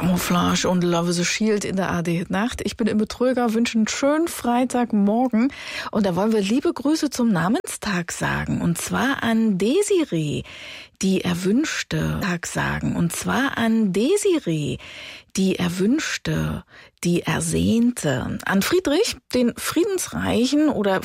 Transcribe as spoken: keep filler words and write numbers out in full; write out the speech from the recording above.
Camouflage und Love is a Shield in der A R D-Nacht. Ich bin Imme Tröger, wünsche einen schönen Freitagmorgen. Und da wollen wir liebe Grüße zum Namenstag sagen. Und zwar an Desiree, die erwünschte Tag sagen. Und zwar an Desiree, die erwünschte, die ersehnte. An Friedrich, den friedensreichen oder